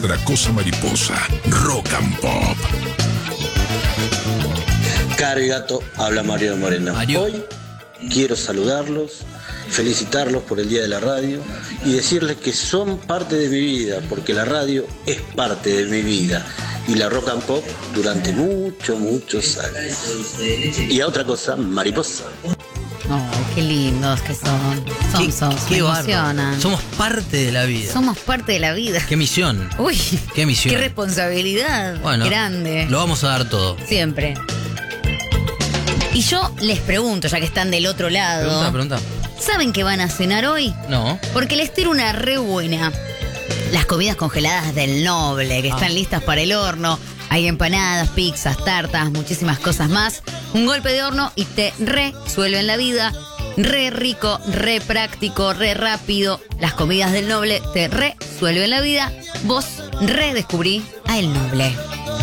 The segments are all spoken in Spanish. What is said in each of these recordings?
Otra cosa mariposa, Rock and Pop. Carigato, habla Mario Moreno. Mario. Hoy quiero saludarlos, felicitarlos por el Día de la Radio y decirles que son parte de mi vida, porque la radio es parte de mi vida y la Rock and Pop durante muchos años. Y a otra cosa, mariposa. Oh, qué lindos que son. Qué me bárbaro. emocionan. Somos parte de la vida. Somos parte de la vida. Qué misión. Uy, Qué misión. qué responsabilidad Bueno, grande. Lo vamos a dar todo. Siempre. Y yo les pregunto, ya que están del otro lado. Pregunta. ¿Saben qué van a cenar hoy? No. Porque les tiro una re buena. Las comidas congeladas del Noble, que están listas para el horno. Hay empanadas, pizzas, tartas, muchísimas cosas más. Un golpe de horno y te resuelven la vida. Re rico, re práctico, re rápido. Las comidas del Noble te resuelven la vida. Vos redescubrí a El Noble.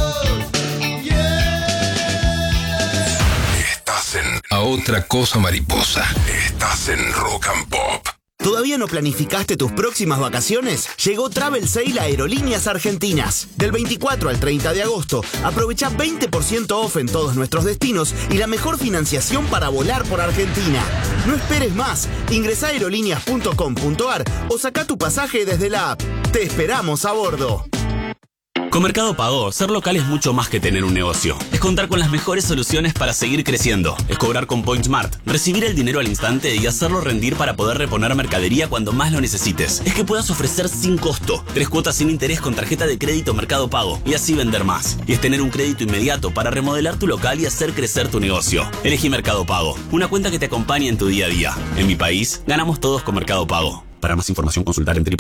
Estás en A Otra Cosa Mariposa. Estás en Rock and Pop. ¿Todavía no planificaste tus próximas vacaciones? Llegó Travel Sale a Aerolíneas Argentinas. Del 24 al 30 de agosto, aprovecha 20% off en todos nuestros destinos y la mejor financiación para volar por Argentina. No esperes más. Ingresá a aerolíneas.com.ar o saca tu pasaje desde la app. Te esperamos a bordo. Con Mercado Pago, ser local es mucho más que tener un negocio. Es contar con las mejores soluciones para seguir creciendo. Es cobrar con PointSmart, recibir el dinero al instante y hacerlo rendir para poder reponer mercadería cuando más lo necesites. Es que puedas ofrecer sin costo 3 cuotas sin interés con tarjeta de crédito Mercado Pago y así vender más. Y es tener un crédito inmediato para remodelar tu local y hacer crecer tu negocio. Elegí Mercado Pago, una cuenta que te acompañe en tu día a día. En mi país, ganamos todos con Mercado Pago. Para más información, consultar en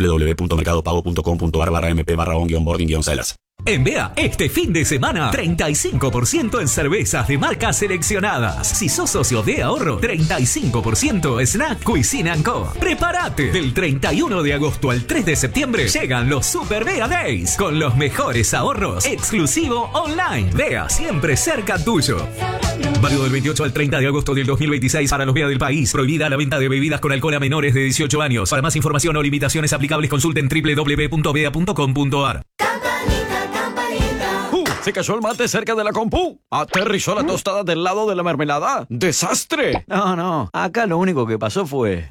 www.mercadopago.com.ar/mp/on-boarding-sellers. En BEA, este fin de semana, 35% en cervezas de marcas seleccionadas. Si sos socio de ahorro, 35% Snack Cuisine & Co. Prepárate. Del 31 de agosto al 3 de septiembre llegan los Super BEA Days con los mejores ahorros. Exclusivo online. BEA, siempre cerca tuyo. Válido del 28 al 30 de agosto del 2026 para los BEA del país. Prohibida la venta de bebidas con alcohol a menores de 18 años. Para más información o limitaciones aplicables, consulten www.bea.com.ar. Se cayó el mate cerca de la compu. Aterrizó la tostada del lado de la mermelada. ¡Desastre! No. Acá lo único que pasó fue...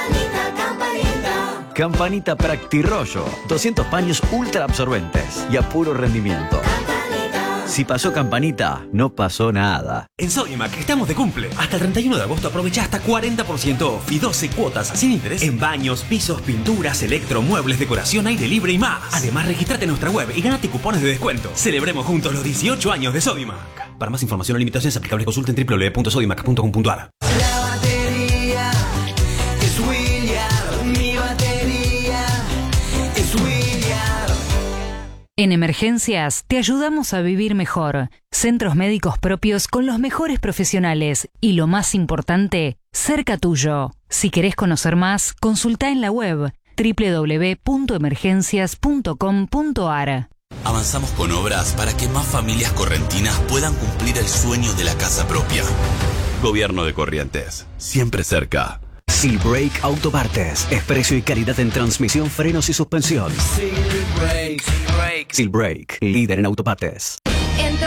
Campanita Practirollo. 200 paños ultra absorbentes y a puro rendimiento. Si pasó Campanita, no pasó nada. En Sodimac estamos de cumple. Hasta el 31 de agosto aprovecha hasta 40% off y 12 cuotas sin interés en baños, pisos, pinturas, electro, muebles, decoración, aire libre y más. Además, registrate en nuestra web y gánate cupones de descuento. Celebremos juntos los 18 años de Sodimac. Para más información o limitaciones aplicables, consulten www.sodimac.com.ar. La batería es William, mi batería es William. En Emergencias te ayudamos a vivir mejor. Centros médicos propios con los mejores profesionales y, lo más importante, cerca tuyo. Si querés conocer más, consulta en la web www.emergencias.com.ar. Avanzamos con obras para que más familias correntinas puedan cumplir el sueño de la casa propia. Gobierno de Corrientes, siempre cerca. Silbrake Autopartes. Es precio y calidad en transmisión, frenos y suspensión. Silbrake, líder en autopartes.